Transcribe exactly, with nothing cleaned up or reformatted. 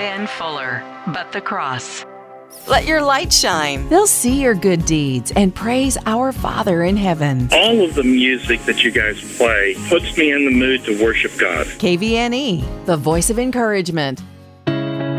Ben Fuller, But the Cross. Let your light shine. They'll see your good deeds and praise our Father in heaven. All of the music that you guys play puts me in the mood to worship God. K V N E, the voice of encouragement.